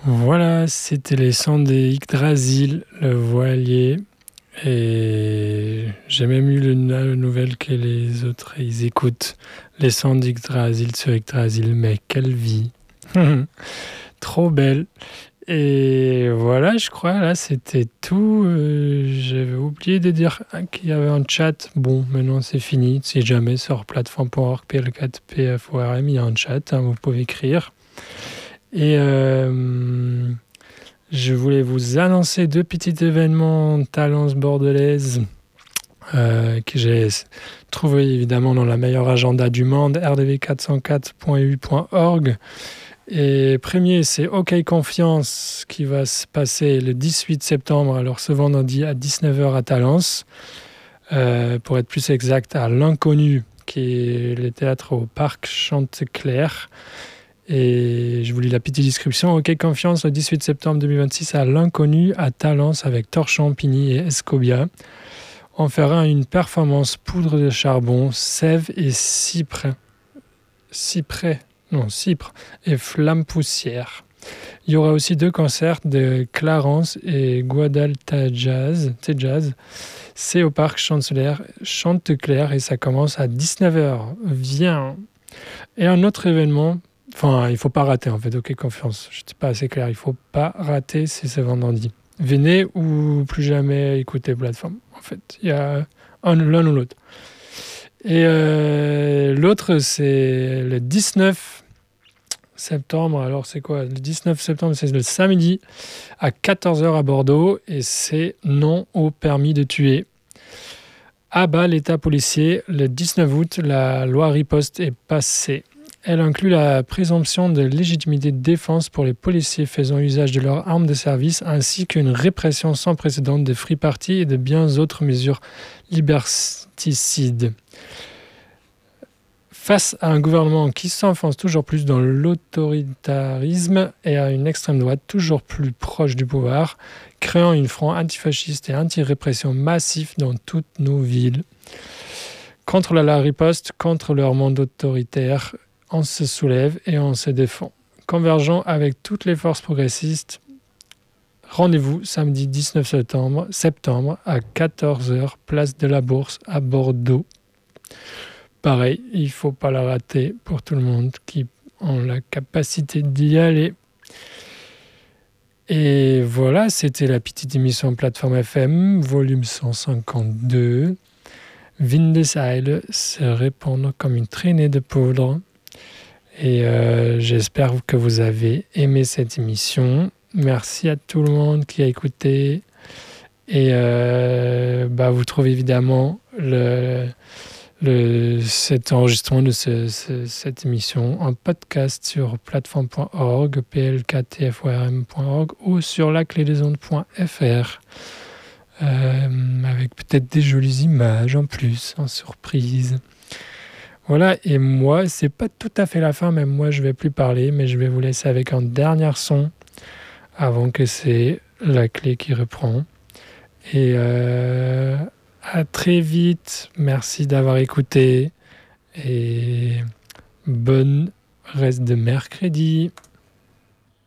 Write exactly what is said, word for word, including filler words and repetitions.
Voilà, c'était les sons des Yggdrasil, le voilier. Et j'ai même eu le, la nouvelle que les autres, ils écoutent les sons d'Yggdrasil sur Yggdrasil. Mais quelle vie! Trop belle! Et voilà, je crois, là, c'était tout. Euh, j'avais oublié de dire qu'il y avait un chat. Bon, maintenant, c'est fini. Si jamais sur plateforme point org, P L quatre, P F O R M, il y a un chat, hein, vous pouvez écrire. Et euh, je voulais vous annoncer deux petits événements Talence bordelaise euh, que j'ai trouvé évidemment dans la meilleure agenda du monde, r d v quatre cent quatre point u point org. Et premier, c'est OK Confiance qui va se passer le dix-huit septembre, alors ce vendredi à dix-neuf heures à Talence. Euh, pour être plus exact, à l'Inconnu, qui est le théâtre au Parc Chanteclair. Et je vous lis la petite description. OK Confiance, le dix-huit septembre deux mille vingt-six, à l'Inconnu, à Talence, avec Torchon, Pigny et Escobia. On fera une performance poudre de charbon, sève et cyprès. Cyprès. Non, Cypre et Flamme Poussière. Il y aura aussi deux concerts de Clarence et Guadaltajaz. C'est au Parc Chanteclair et ça commence à dix-neuf heures. Viens. Et un autre événement, enfin, il ne faut pas rater en fait, OK Confiance. Je n'étais pas assez clair, il ne faut pas rater, c'est ce vendredi. Venez ou plus jamais écoutez plateforme. En fait, il y a un, l'un ou l'autre. Et euh, l'autre, c'est le dix-neuf septembre. Alors, c'est quoi? Le dix-neuf septembre, c'est le samedi à quatorze heures à Bordeaux. Et c'est non au permis de tuer. À bas l'état policier, le dix-neuf août, la loi riposte est passée. Elle inclut la présomption de légitimité de défense pour les policiers faisant usage de leurs armes de service, ainsi qu'une répression sans précédent de free party et de bien autres mesures liberticides. Face à un gouvernement qui s'enfonce toujours plus dans l'autoritarisme et à une extrême droite toujours plus proche du pouvoir, créant un front antifasciste et anti-répression massif dans toutes nos villes. Contre la riposte, contre leur monde autoritaire, on se soulève et on se défend. Convergeant avec toutes les forces progressistes, rendez-vous samedi dix-neuf septembre, septembre à quatorze heures, place de la Bourse à Bordeaux. Pareil, il ne faut pas la rater pour tout le monde qui a la capacité d'y aller. Et voilà, c'était la petite émission Plateforme F M, volume cent cinquante-deux. Windeseile se répandre comme une traînée de poudre. Et euh, j'espère que vous avez aimé cette émission. Merci à tout le monde qui a écouté. Et euh, bah, vous trouvez évidemment le... Le, cet enregistrement de ce, ce, cette émission en podcast sur plateforme point org, p l k t f o r m point org ou sur la clé des ondes point f r euh, avec peut-être des jolies images en plus, en surprise. Voilà, et moi, c'est pas tout à fait la fin, même moi je vais plus parler, mais je vais vous laisser avec un dernier son avant que c'est la clé qui reprend. Et euh, à très vite, merci d'avoir écouté et bonne reste de mercredi.